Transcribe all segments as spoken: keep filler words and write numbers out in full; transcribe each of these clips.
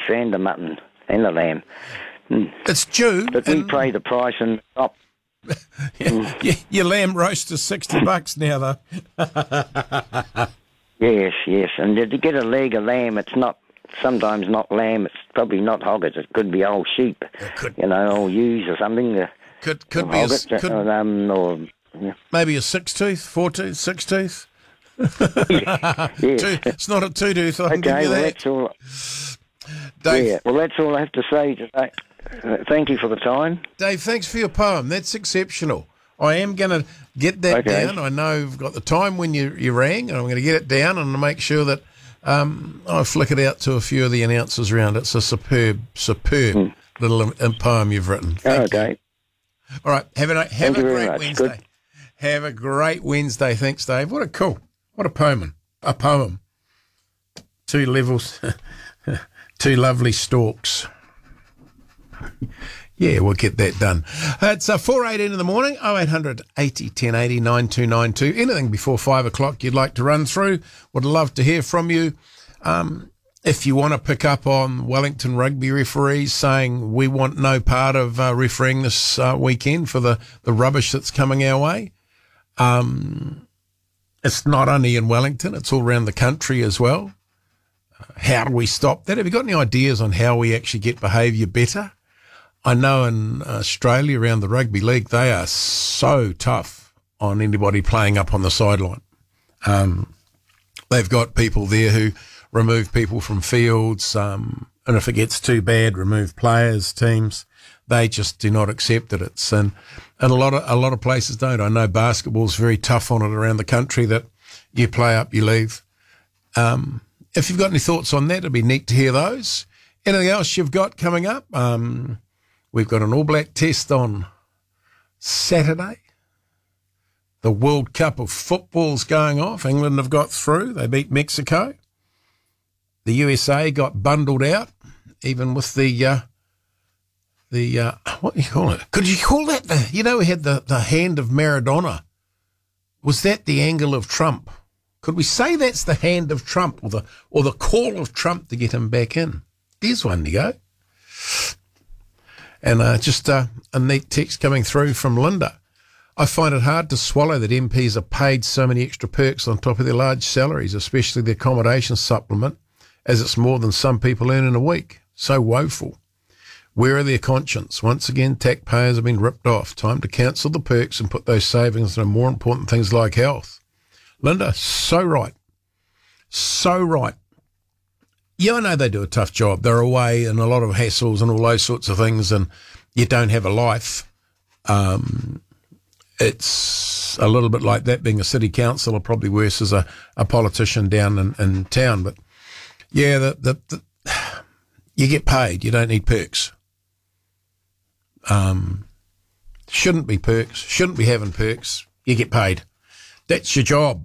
and the mutton and the lamb. Mm. It's due. But we pay the price and stop. yeah, yeah, your lamb roast is sixty bucks now, though. Yes, yes. And to get a leg of lamb, it's not, sometimes not lamb, it's probably not hoggets. It could be old sheep, could, you know, old ewes or something. Uh, could could or be hoggets, a, could, um, or, yeah. maybe a six tooth, four tooth, six tooth. yeah. Two, it's not a two tooth, I can Okay, give you well, that. that's all. Dave, Yeah, well, that's all I have to say today. Uh, thank you for the time. Dave, thanks for your poem. That's exceptional. I am going to get that Okay. down. I know I've got the time when you, you rang, and I'm going to get it down and make sure that um, I flick it out to a few of the announcers around. It's a superb, superb Mm. little um, poem you've written. Thank okay. you. All right, have a, have Thank a you very great much. Wednesday. Good. Have a great Wednesday. Thanks, Dave. What a cool, what a poem. A poem. Two levels, two lovely stalks. Yeah, we'll get that done. It's uh, four eighteen in the morning, oh eight hundred eighty ten eighty nine two nine two. Anything before five o'clock you'd like to run through, would love to hear from you. Um, if you want to pick up on Wellington rugby referees saying we want no part of uh, refereeing this uh, weekend for the, the rubbish that's coming our way. Um, it's not only in Wellington, it's all around the country as well. Uh, how do we stop that? Have you got any ideas on how we actually get behaviour better? I know in Australia, around the rugby league, they are so tough on anybody playing up on the sideline. Um, they've got people there who remove people from fields, um, and if it gets too bad, remove players, teams. They just do not accept it. It's and and a lot of a lot of places don't. I know basketball's very tough on it around the country. That you play up, you leave. Um, if you've got any thoughts on that, it'd be neat to hear those. Anything else you've got coming up? Um, We've got an All Black test on Saturday. The World Cup of Football's going off. England have got through. They beat Mexico. The U S A got bundled out, even with the, uh, the uh, what do you call it? Could you call that the, you know, we had the, the hand of Maradona. Was that the angle of Trump? Could we say that's the hand of Trump or the, or the call of Trump to get him back in? There's one to go. And uh, just uh, a neat text coming through from Linda. I find it hard to swallow that M Ps are paid so many extra perks on top of their large salaries, especially the accommodation supplement, as it's more than some people earn in a week. So woeful. Where are their conscience? Once again, taxpayers have been ripped off. Time to cancel the perks and put those savings on more important things like health. Linda, so right. So right. Yeah, I know they do a tough job. They're away and a lot of hassles and all those sorts of things, and you don't have a life. Um, it's a little bit like that being a city councillor, probably worse as a, a politician down in, in town. But, yeah, the, the, the, you get paid. You don't need perks. Um, shouldn't be perks. Shouldn't be having perks. You get paid. That's your job.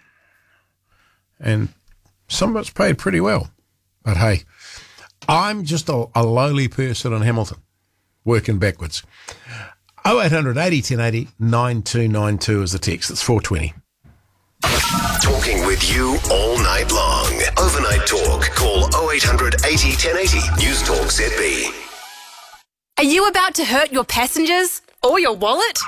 And some of it's paid pretty well. But hey, I'm just a, a lowly person in Hamilton, working backwards. oh eight hundred eighty ten eighty nine two nine two is the text. It's four twenty. Talking with you all night long. Overnight talk. Call oh eight hundred eighty ten eighty. News Talk Z B. Are you about to hurt your passengers or your wallet?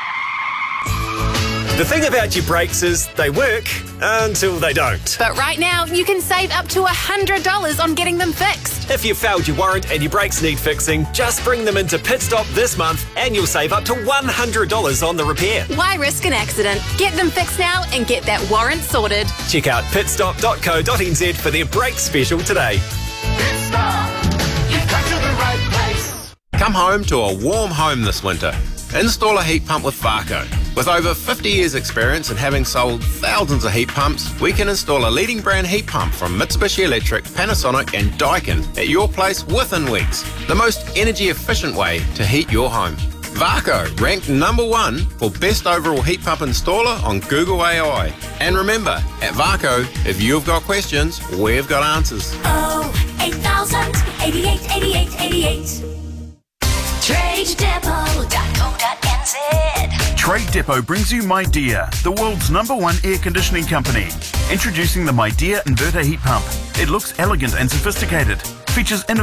The thing about your brakes is they work until they don't. But right now, you can save up to one hundred dollars on getting them fixed. If you've failed your warrant and your brakes need fixing, just bring them into Pit Stop this month and you'll save up to one hundred dollars on the repair. Why risk an accident? Get them fixed now and get that warrant sorted. Check out pitstop dot co dot n z for their brake special today. Pit Stop, you've come to the right place. Come home to a warm home this winter. Install a heat pump with Varco. With over fifty years experience and having sold thousands of heat pumps, we can install a leading brand heat pump from Mitsubishi Electric, Panasonic and Daikin at your place within weeks. The most energy efficient way to heat your home. Varco, ranked number one for best overall heat pump installer on Google A I. And remember, at Varco, if you've got questions, we've got answers. Oh, eight thousand, eighty-eight, eighty-eight, eighty-eight. trade depot dot co dot n z. Trade Depot brings you Midea, the world's number one air conditioning company. Introducing the Midea Inverter Heat Pump. It looks elegant and sophisticated. Features innovative